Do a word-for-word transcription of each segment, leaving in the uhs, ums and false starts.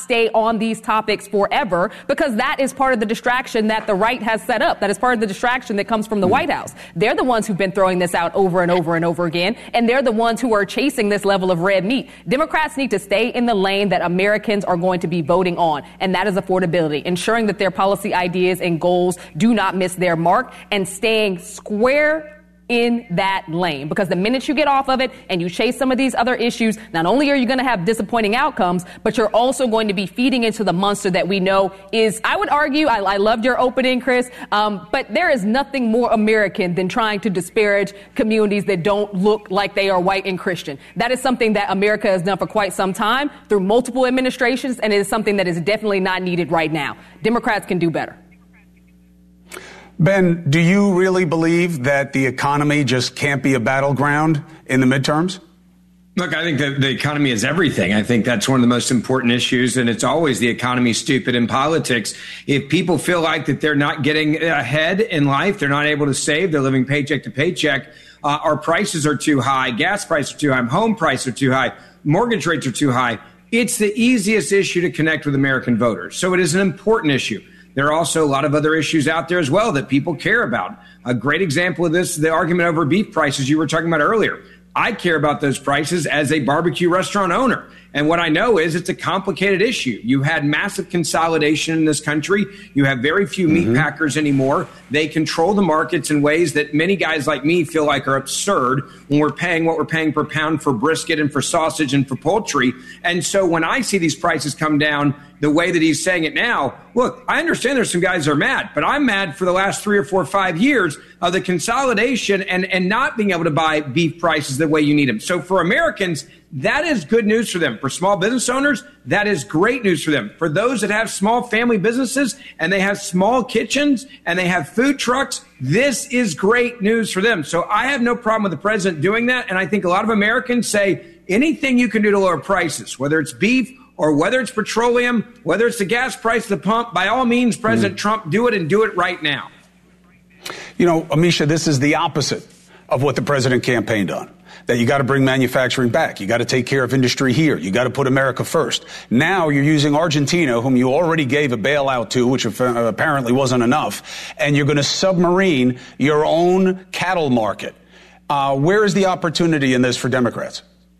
stay on these topics forever, because that is part of the distraction that the right has set up. That is part of the distraction that comes from the White House. They're the ones who've been throwing this out over and over and over again, and they're the ones who are chasing this level of red meat. Democrats need to stay in the lane that Americans are going to be voting on, and that is affordability, ensuring that their policy ideas and goals do not miss their mark, and staying square in that lane. Because the minute you get off of it and you chase some of these other issues, not only are you going to have disappointing outcomes, but you're also going to be feeding into the monster that we know is, I would argue, I, I loved your opening, Chris, um, but there is nothing more American than trying to disparage communities that don't look like they are white and Christian. That is something that America has done for quite some time through multiple administrations, and it is something that is definitely not needed right now. Democrats can do better. Ben, do you really believe that the economy just can't be a battleground in the midterms? Look, I think that the economy is everything. I think that's one of the most important issues, and it's always the economy stupid in politics. If people feel like that they're not getting ahead in life, they're not able to save, they're living paycheck to paycheck, uh, our prices are too high, gas prices are too high, home prices are too high, mortgage rates are too high, it's the easiest issue to connect with American voters. So it is an important issue. There are also a lot of other issues out there as well that people care about. A great example of this is the argument over beef prices you were talking about earlier. I care about those prices as a barbecue restaurant owner. And what I know is it's a complicated issue. You had massive consolidation in this country. You have very few meat mm-hmm. packers anymore. They control the markets in ways that many guys like me feel like are absurd when we're paying what we're paying per pound for brisket and for sausage and for poultry. And so when I see these prices come down the way that he's saying it now, look, I understand there's some guys that are mad, but I'm mad for the last three or four or five years of the consolidation and, and not being able to buy beef prices the way you need them. So for Americans, that is good news for them. For small business owners, that is great news for them. For those that have small family businesses and they have small kitchens and they have food trucks, this is great news for them. So I have no problem with the president doing that. And I think a lot of Americans say anything you can do to lower prices, whether it's beef or whether it's petroleum, whether it's the gas price at the pump, by all means, President mm. Trump, do it and do it right now. You know, Amisha, this is the opposite of what the president campaigned on. That you got to bring manufacturing back. You got to take care of industry here. You got to put America first. Now you're using Argentina, whom you already gave a bailout to, which apparently wasn't enough, and you're going to submarine your own cattle market. Uh, where is the opportunity in this for Democrats?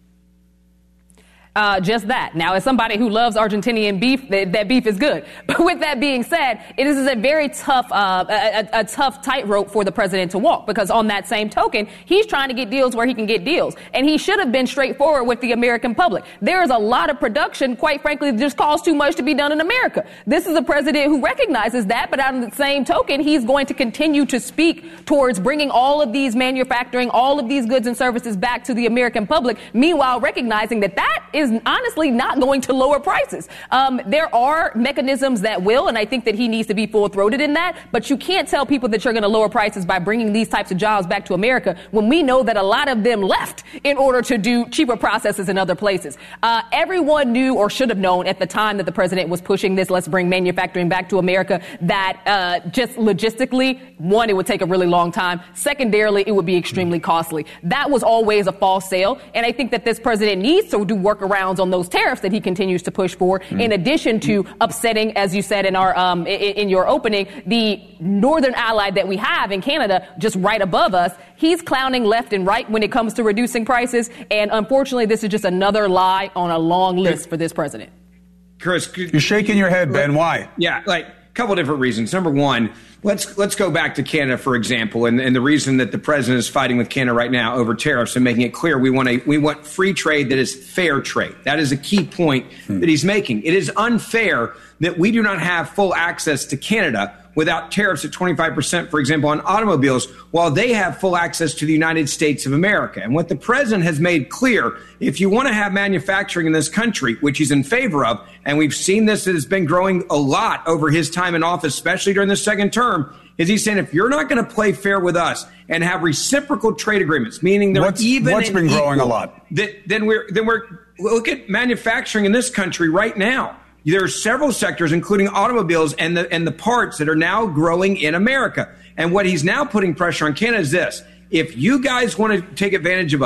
Uh, just that. Now, as somebody who loves Argentinian beef, that, that beef is good. But with that being said, it is a very tough, uh, a, a tough tightrope for the president to walk, because on that same token, he's trying to get deals where he can get deals. And he should have been straightforward with the American public. There is a lot of production, quite frankly, that just costs too much to be done in America. This is a president who recognizes that, but on the same token, he's going to continue to speak towards bringing all of these manufacturing, all of these goods and services back to the American public, meanwhile recognizing that that is is honestly not going to lower prices. Um, there are mechanisms that will, and I think that he needs to be full-throated in that, but you can't tell people that you're going to lower prices by bringing these types of jobs back to America when we know that a lot of them left in order to do cheaper processes in other places. Uh, everyone knew or should have known at the time that the president was pushing this, let's bring manufacturing back to America, that uh, just logistically, one, it would take a really long time. Secondarily, it would be extremely costly. That was always a false sale, and I think that this president needs to do workarounds on those tariffs that he continues to push for, mm. in addition to upsetting, as you said in our um, in, in your opening, the northern ally that we have in Canada just right above us. He's clowning left and right when it comes to reducing prices, and unfortunately, this is just another lie on a long list for this president. Chris, you're shaking your head, Ben. Why? Yeah, like a couple different reasons. Number one, let's let's go back to Canada, for example, and, and the reason that the president is fighting with Canada right now over tariffs and making it clear we want a we want free trade that is fair trade. That is a key point hmm. that he's making. It is unfair that we do not have full access to Canada without tariffs at twenty-five percent, for example, on automobiles, while they have full access to the United States of America. And what the president has made clear, if you want to have manufacturing in this country, which he's in favor of, and we've seen this, it has been growing a lot over his time in office, especially during the second term, is he's saying if you're not going to play fair with us and have reciprocal trade agreements, meaning they're what's, even what's been equal, growing a lot, that, then we're then we're look at manufacturing in this country right now. There are several sectors, including automobiles and the and the parts, that are now growing in America. And what he's now putting pressure on Canada is this. If you guys want to take advantage of us,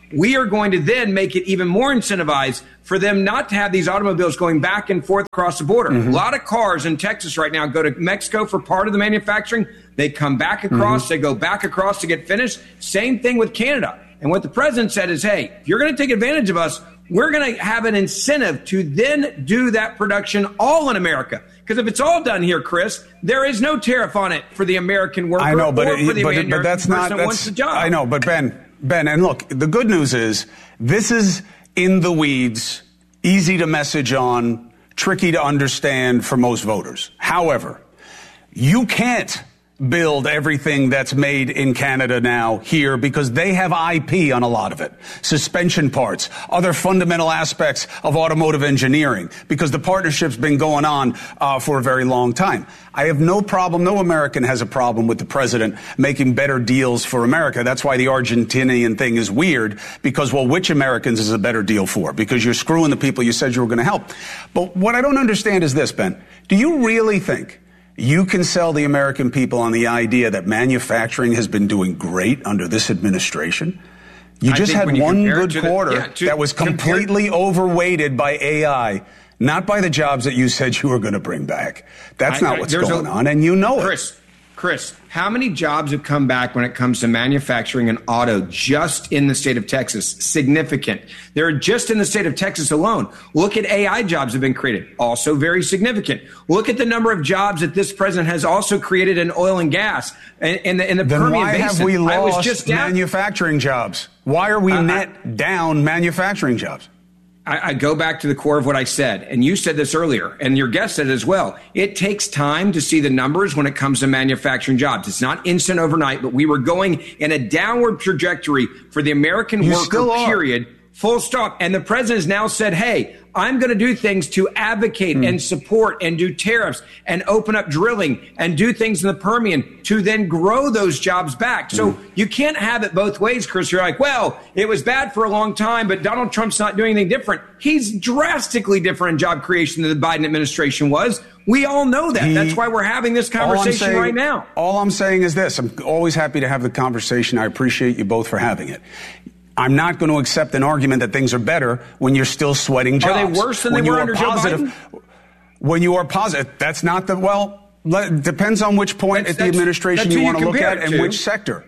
we are going to then make it even more incentivized for them not to have these automobiles going back and forth across the border. Mm-hmm. A lot of cars in Texas right now go to Mexico for part of the manufacturing. They come back across, mm-hmm. they go back across to get finished. Same thing with Canada. And what the president said is, hey, if you're going to take advantage of us, we're going to have an incentive to then do that production all in America. Because if it's all done here, Chris, there is no tariff on it for the American worker. I know, but, or for it, the but, American but that's person not. that That's, wants the job. I know, but Ben, Ben, and look, the good news is this is in the weeds, easy to message on, tricky to understand for most voters. However, you can't build everything that's made in Canada now here because they have I P on a lot of it. Suspension parts, other fundamental aspects of automotive engineering, because the partnership's been going on uh, for a very long time. I have no problem, no American has a problem with the president making better deals for America. That's why the Argentinian thing is weird, because, well, which Americans is a better deal for? Because you're screwing the people you said you were going to help. But what I don't understand is this, Ben. Do you really think you can sell the American people on the idea that manufacturing has been doing great under this administration? You just had you one good quarter the, yeah, to, that was completely compare, overweighted by A I, not by the jobs that you said you were going to bring back. That's I, not what's going a, on, and you know Chris, it. Chris, how many jobs have come back when it comes to manufacturing and auto just in the state of Texas? Significant. They're just in the state of Texas alone. Look at A I jobs have been created. Also very significant. Look at the number of jobs that this president has also created in oil and gas and in the, in the then Permian why Basin. Have we lost I was just down- manufacturing jobs? Why are we uh, net I- down manufacturing jobs? I, I go back to the core of what I said, and you said this earlier, and your guest said it as well. It takes time to see the numbers when it comes to manufacturing jobs. It's not instant overnight, but we were going in a downward trajectory for the American you worker, period, full stop. And the president has now said, hey, I'm going to do things to advocate mm. and support and do tariffs and open up drilling and do things in the Permian to then grow those jobs back. So mm. you can't have it both ways, Chris. You're like, well, it was bad for a long time, but Donald Trump's not doing anything different. He's drastically different in job creation than the Biden administration was. We all know that. He, That's why we're having this conversation saying, right now. All I'm saying is this. I'm always happy to have the conversation. I appreciate you both for having it. I'm not going to accept an argument that things are better when you're still sweating jobs. Are they worse than when they were under positive, Joe Biden? When you are positive, that's not the, well, it depends on which point that's, at the administration you want to look at and to. which sector.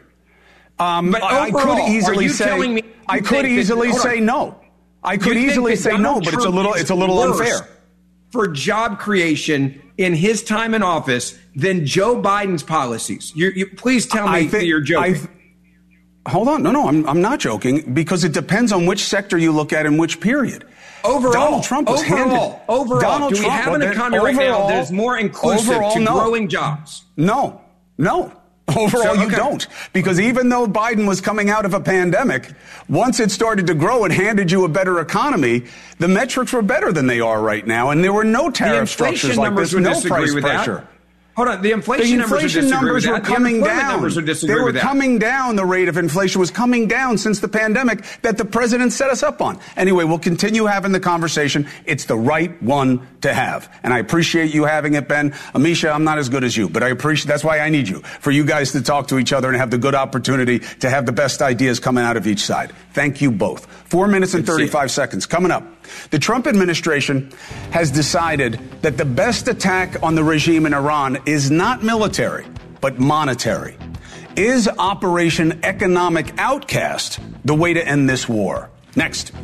Um, but I overall, could easily say, me I could easily that, say no. I could easily say no, but it's a little, it's a little unfair. For job creation in his time in office than Joe Biden's policies. You, you please tell me think, that you're joking. I, Hold on. No, no, I'm, I'm not joking, because it depends on which sector you look at in which period. Overall, Donald Trump was overall, handed. Overall, Donald do we Trump, have an economy right now that is more inclusive overall, to no. growing jobs? No, no. Overall, so, okay. you don't. Because even though Biden was coming out of a pandemic, once it started to grow and handed you a better economy, the metrics were better than they are right now. And there were no tariff structures like this, no price pressure. That. Hold on, the inflation, the inflation numbers, numbers were coming the down. Numbers would disagree they were with that. coming down. The rate of inflation was coming down since the pandemic that the president set us up on. Anyway, we'll continue having the conversation. It's the right one to have. And I appreciate you having it, Ben. Amisha, I'm not as good as you, but I appreciate, that's why I need you, for you guys to talk to each other and have the good opportunity to have the best ideas coming out of each side. Thank you both. Four minutes and thirty-five seconds. Coming up. The Trump administration has decided that the best attack on the regime in Iran is not military, but monetary. Is Operation Economic Outcast the way to end this war? Next.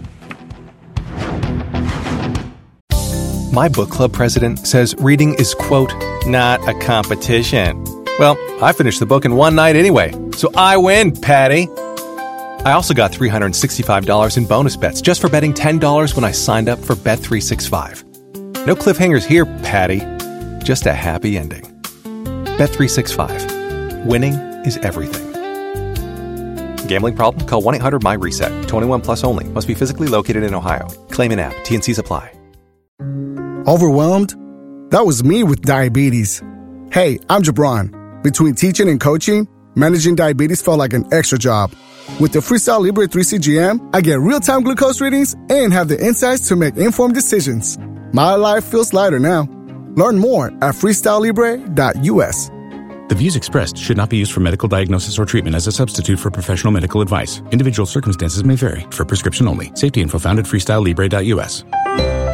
My book club president says reading is, quote, not a competition. Well, I finished the book in one night anyway, so I win, Patty. I also got three hundred sixty-five dollars in bonus bets just for betting ten dollars when I signed up for Bet three sixty-five. No cliffhangers here, Patty. Just a happy ending. Bet three sixty-five. Winning is everything. Gambling problem? Call one eight hundred my reset. twenty-one plus only. Must be physically located in Ohio. Claim an app. T and C's apply. Overwhelmed? That was me with diabetes. Hey, I'm Jabron. Between teaching and coaching, managing diabetes felt like an extra job. With the Freestyle Libre three C G M, I get real-time glucose readings and have the insights to make informed decisions. My life feels lighter now. Learn more at freestyle libre dot u s. The views expressed should not be used for medical diagnosis or treatment as a substitute for professional medical advice. Individual circumstances may vary. For prescription only. Safety info found at freestyle libre dot U S.